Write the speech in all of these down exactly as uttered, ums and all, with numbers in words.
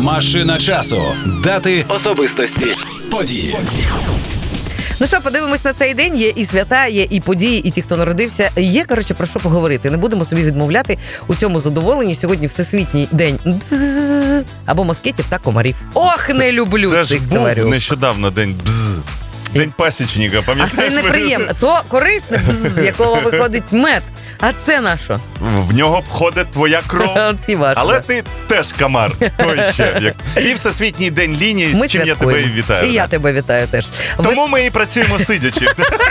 Машина часу. Дати, особистості, події. Ну що, подивимось на цей день. Є і свята, є і події, і ті, хто народився. Є, коротше, про що поговорити. Не будемо собі відмовляти у цьому задоволенні. Сьогодні Всесвітній день бззз, або москітів та комарів. Ох, не люблю це цих ж був комарів. нещодавно день бз. День пасічника, А пам'ятаєш? це неприємно. То корисне бзз, з якого виходить мед. А це на що? В нього входить твоя кров. Ці важко. Але ти теж комар. Той ще. Як... І Всесвітній день лінії, Ми з чим я святкуємо. тебе і вітаю. І я тебе вітаю теж. Тому ми і працюємо сидячи.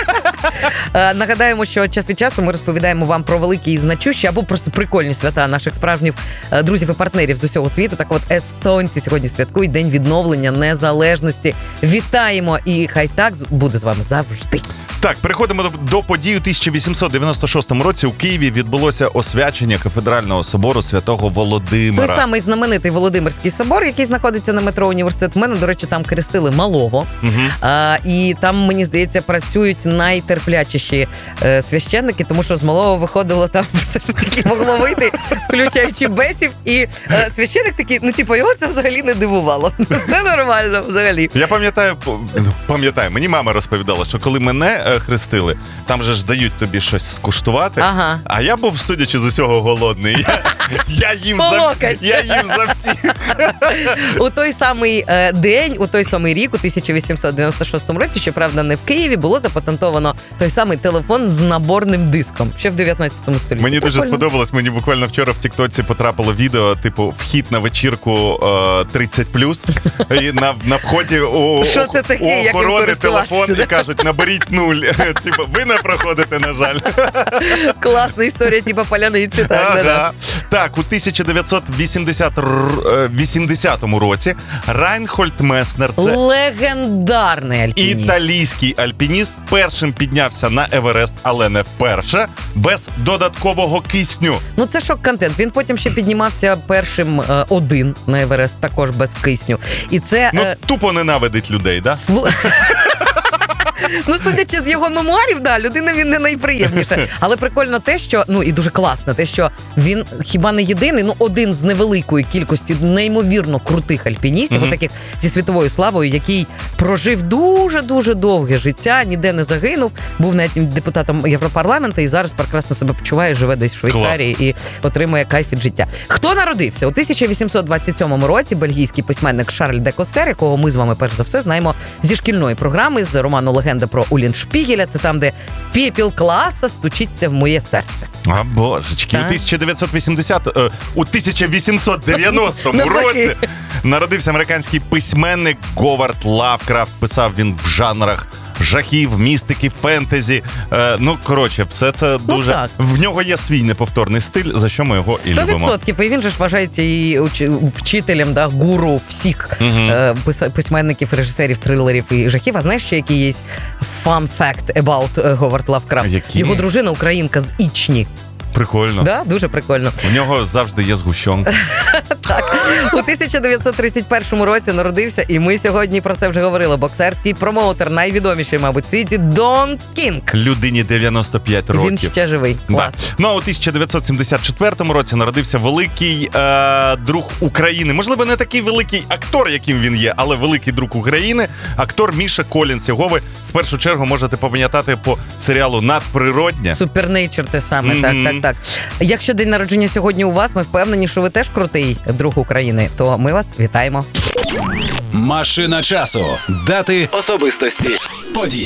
Е, Нагадаємо, що час від часу ми розповідаємо вам про великі і значущі або просто прикольні свята наших справжніх е, друзів і партнерів з усього світу. Так от, естонці сьогодні святкують День відновлення незалежності. Вітаємо! І хай так буде з вами завжди. Так, переходимо до, до подій. У тисяча вісімсот дев'яносто шостому році у Києві відбулося освячення кафедрального собору Святого Володимира. Той самий знаменитий Володимирський собор, який знаходиться на метро Університет. Мене, до речі, там крестили малого. Угу. А, і там, мені здається, працюють найтерплячіші е, священники, тому що з малого виходило там все ж таки могло вийти, включаючи бесів. І е, священник такий, ну типу, його це взагалі не дивувало. Все нормально взагалі. Я пам'ятаю, пам'ятаю, мені мама розповідала, що коли мене е, хрестили, там же ж дають тобі щось скуштувати, Ага. а я був, судячи з усього, голодний. Я, я, їм, По за, локоть. я їм за всіх. У той самий е, день, у той самий рік, у тисяча вісімсот дев'яносто шостому році, щоправда, не в Києві, було запатентовано той самий телефон з наборним диском, ще в дев'ятнадцятому столітті. Мені дуже Прикольно. сподобалось, мені буквально вчора в Тіктоці потрапило відео, типу, вхід на вечірку е, тридцять плюс, і на, на вході у, Що це таке? у Як їм охорони користуватися, телефон да? і кажуть, наберіть нуль. Типу, ви не проходите, на жаль. Класна історія, типу паляниці. Так, Ага. да-да. Так, у тисяча дев'ятсот вісімдесятому році Райнхольд Меснер, це Легендарний альпініст. італійський альпініст, першим піднявся на Еверест, але не вперше, без додаткового кисню. Ну це шок-контент. Він потім ще піднімався першим е, один на Еверест, також без кисню. І це... Ну, е, тупо ненавидить людей, да? слу... Ну, судячи з його мемуарів, да, людина він не найприємніша. Але прикольно те, що, ну і дуже класно, те, що він хіба не єдиний, ну один з невеликої кількості неймовірно крутих альпіністів, Мгм. mm-hmm. таких зі світовою славою, який прожив дуже-дуже довге життя, ніде не загинув, був навіть депутатом Європарламенту і зараз прекрасно себе почуває, живе десь в Швейцарії і отримує кайф від життя. Хто народився? У тисяча вісімсот двадцять сьомому році бельгійський письменник Шарль де Костер, якого ми з вами перш за все знаємо зі шкільної програми, з роману «Легенда про Улліншпігеля». Це там, де пепіл класа стучиться в моє серце. А, божечки. Так. У тисяча дев'ятсот вісімдесят, е, у тисяча вісімсот дев'яностому Навпаки. році народився американський письменник Говард Лавкрафт. Писав він в жанрах жахів, містики, фентезі. Е, ну, коротше, все це Ну, дуже... так. В нього є свій неповторний стиль, за що ми його і Сто любимо. відсотків. І він же ж вважається і уч- вчителем, да, гуру всіх Мгм. е, пис- письменників, режисерів, трилерів і жахів. А знаєш, ще який є fun fact about е, Говард Лавкрафт? Який? Його дружина українка з Ічні. Прикольно. Да? Дуже прикольно. У нього завжди є згущенка. Так, у тисяча дев'ятсот тридцять першому році народився, і ми сьогодні про це вже говорили. Боксерський промоутер, найвідоміший, мабуть, в світі, Дон Кінг. Людині дев'яносто п'ять років. Він ще живий. Клас. Да. Ну а у тисяча дев'ятсот сімдесят четвертому році народився великий е, друг України. Можливо, не такий великий актор, яким він є, але великий друг України. Актор Міша Колінс. Його ви в першу чергу можете пам'ятати по серіалу «Надприродня». Супернейчер те саме, Мгм. так, так, так. Якщо день народження сьогодні у вас, ми впевнені, що ви теж крутий друг України, то ми вас вітаємо. Машина часу. Дати, особистості, події.